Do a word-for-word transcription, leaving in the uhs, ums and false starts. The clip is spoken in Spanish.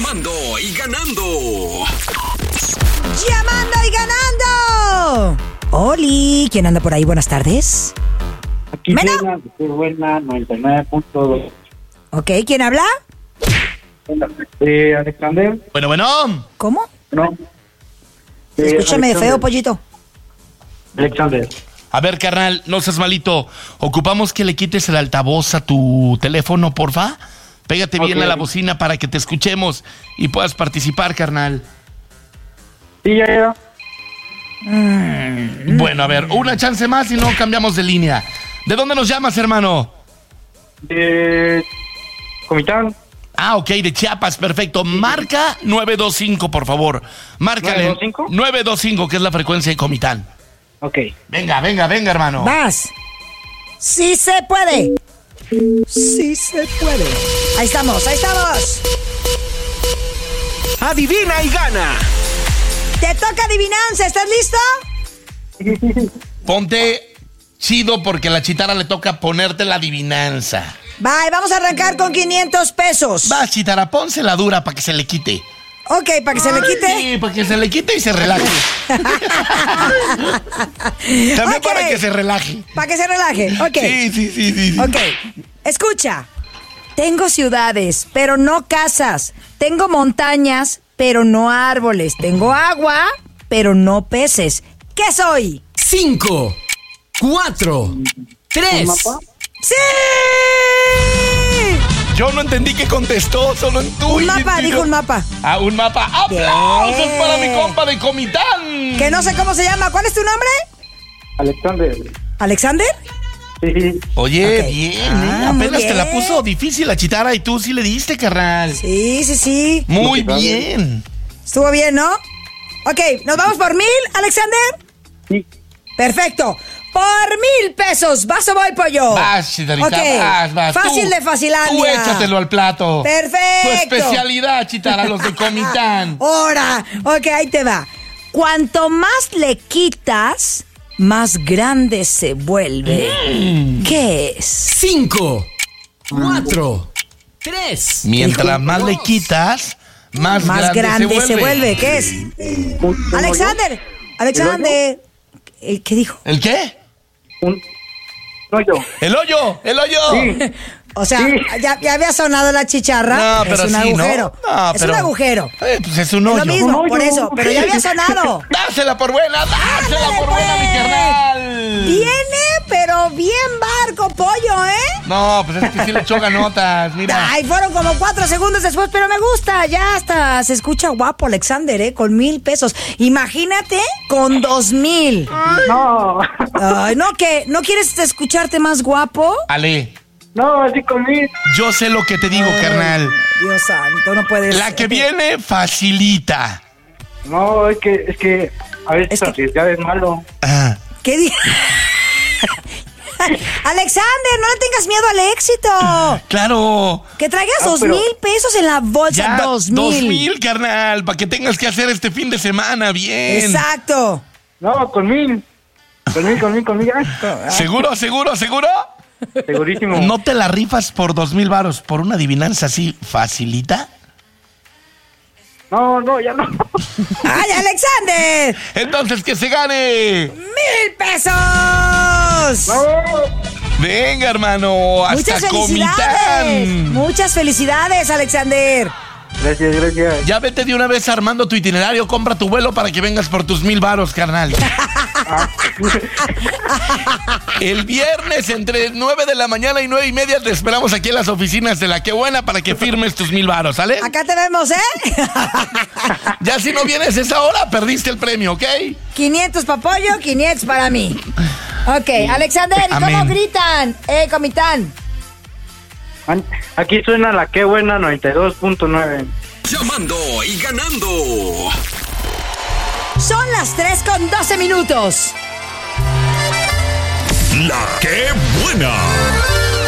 Llamando y ganando. ¡Llamando y ganando! Oli, ¿quién anda por ahí? Buenas tardes. Aquí ¿Mena? suena, qué buena, noventa y nueve punto dos. Ok, ¿quién habla? Eh, Alexander. Bueno, bueno. ¿Cómo? No. Se Eh, escucha medio Alexander. feo, pollito. Alexander. A ver, carnal, no seas malito. Ocupamos que le quites el altavoz a tu teléfono, porfa. Pégate bien Ok. a la bocina para que te escuchemos y puedas participar, carnal. Sí, ya, ya. Bueno, a ver, una chance más y no cambiamos de línea. ¿De dónde nos llamas, hermano? De Comitán. Ah, ok, de Chiapas, perfecto. Marca nueve dos cinco, por favor. Márcale. ¿nueve dos cinco? nueve dos cinco, que es la frecuencia de Comitán. Ok. Venga, venga, venga, hermano. Vas. ¡Sí se puede! ¡Sí se puede! Ahí estamos, ahí estamos. Adivina y gana. Te toca adivinanza, ¿estás listo? Ponte chido porque a la chitara le toca ponerte la adivinanza. Bye, vamos a arrancar con quinientos pesos. Vas, chitara, pónsela dura para que se le quite. Ok, para que se le quite. Sí, para que se le quite y se relaje. También Ok. para que se relaje. Para que se relaje. Ok. Sí, sí, sí, sí, sí. Ok. Escucha. Tengo ciudades, pero no casas. Tengo montañas, pero no árboles. Tengo agua, pero no peces. ¿Qué soy? Cinco, cuatro, tres. ¿Un mapa? ¡Sí! Yo no entendí qué contestó, solo en tu Un mapa, dijo un mapa. Ah, un mapa. ¡Aplausos Bien. para mi compa de Comitán! Que no sé cómo se llama. ¿Cuál es tu nombre? Alexander. ¿Alexander? Sí, sí. Oye, Ok. bien, Ah, ¿eh? muy Apenas te la bien. puso difícil la chitara y tú sí le diste, carnal. Sí, sí, sí. Muy Muchas gracias. bien. Estuvo bien, ¿no? Ok, ¿nos vamos por mil, Alexander? Sí. Perfecto. Por mil pesos. ¿Vas o voy, pollo? Vas, chitarita, Ok. vas, vas. Fácil Tú- de facilandia. Tú échatelo al plato. Perfecto. Tu especialidad, chitara, los de Comitán. Ahora, ok, ahí te va. Cuanto más le quitas, más grande se vuelve. Mm. ¿Qué es? Cinco, cuatro, tres. Mientras más le quitas, más, Más grande, grande, se, vuelve. ¿Qué es? Un- un Alexander. Alexander. ¿El qué dijo? ¿El qué? hoyo. Un hoyo. ¡El hoyo! ¡El hoyo! Sí. O sea, Sí. ya, ya había sonado la chicharra. No, pero es un sí, ¿no? agujero. No, es pero- un agujero. Eh, pues es un Es hoyo. lo mismo, Un hoyo. por eso. Pero ya había sonado. ¡Dásela por buena! ¡Dásela Ándale, por buena, mi pues. carnal! Viene, pero bien barco, pollo, ¿eh? No, pues es que sí le echó ganotas, mira. Ay, fueron como cuatro segundos después, pero me gusta. Ya hasta se escucha guapo, Alexander, ¿eh? Con mil pesos. Imagínate con dos mil. No. Ay, ¿no que ¿No quieres escucharte más guapo? Ale, No, así conmigo. yo sé lo que te digo, Ay, carnal. Dios santo, no puedes. La que viene facilita. No, es que, es que a veces Es que- arriesgar es malo. Ah, ¿Qué di- Alexander, no le tengas miedo al éxito. claro. Que traigas Ah, dos pero- mil pesos en la bolsa. Ya, dos mil. Dos mil, carnal, para que tengas que hacer este fin de semana bien. Exacto. No, con mil. Con mil, con mil, con mil. Ah, ¿Seguro, seguro, seguro? segurísimo. ¿No te la rifas por dos mil varos por una adivinanza así facilita? No, no, ya no. ¡Ay, Alexander! Entonces que se gane. ¡Mil pesos! No. Venga, hermano, hasta Muchas felicidades. Comitán. Muchas felicidades, Alexander. Gracias, gracias. Ya vete de una vez armando tu itinerario, compra tu vuelo para que vengas por tus mil varos, carnal. El viernes entre nueve de la mañana y nueve y media te esperamos aquí en las oficinas de La Qué Buena para que firmes tus mil varos, ¿sale? Acá te vemos, ¿eh? Ya si no vienes esa hora, perdiste el premio, ¿ok? quinientos para pollo, quinientos para mí. Ok, Alexander, ¿y cómo Amén. gritan? Eh, Comitán. Aquí suena la Qué Buena noventa y dos punto nueve. Llamando y ganando. Son las tres con doce minutos. La Qué Buena.